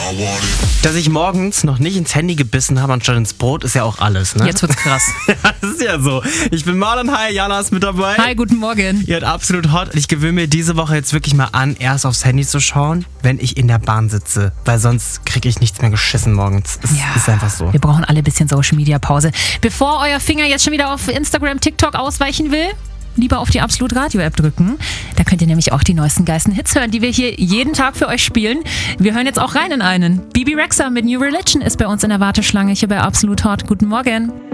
Dass ich morgens noch nicht ins Handy gebissen habe, anstatt ins Brot, ist ja auch alles, ne? Jetzt wird's krass. Ja, das ist ja so. Ich bin Marlon, hi, Jana ist mit dabei. Hi, guten Morgen. Ihr hört absolut hot. Ich gewöhne mir diese Woche jetzt wirklich mal an, erst aufs Handy zu schauen, wenn ich in der Bahn sitze. Weil sonst kriege ich nichts mehr geschissen morgens. Ist einfach so. Wir brauchen alle ein bisschen Social-Media-Pause. Bevor euer Finger jetzt schon wieder auf Instagram, TikTok ausweichen will, lieber auf die Absolut Radio App drücken. Da könnt ihr nämlich auch die neuesten geilsten Hits hören, die wir hier jeden Tag für euch spielen. Wir hören jetzt auch rein in einen. Bebe Rexha mit New Religion ist bei uns in der Warteschlange hier bei Absolut Hot. Guten Morgen.